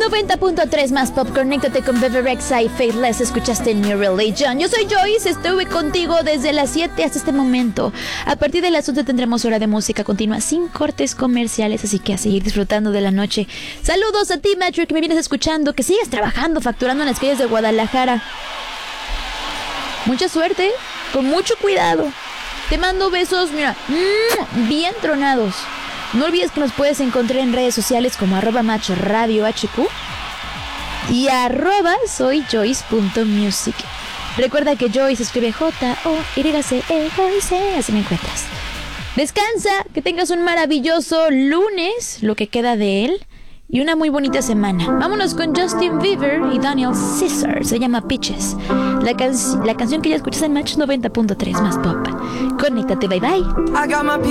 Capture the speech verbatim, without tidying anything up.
noventa punto tres más pop, conéctate con Bebe Rexha y Faithless. Escuchaste New Religion. Yo soy Joyce, estuve contigo desde las siete hasta este momento. A partir de las once tendremos hora de música continua sin cortes comerciales, así que a seguir disfrutando de la noche. Saludos a ti, Metro, que me vienes escuchando, que sigues trabajando, facturando en las calles de Guadalajara. Mucha suerte, con mucho cuidado. Te mando besos, mira, mmm, bien tronados. No olvides que nos puedes encontrar en redes sociales como arroba match radio hq y arroba soy joyce punto music. Recuerda que Joyce escribe J O Y C E Joyce, así me encuentras. Descansa, que tengas un maravilloso lunes, lo que queda de él, y una muy bonita semana. Vámonos con Justin Bieber y Daniel Caesar. Se llama Peaches. La, can- la canción que ya escuchas en Match noventa punto tres más pop. Conéctate, bye bye.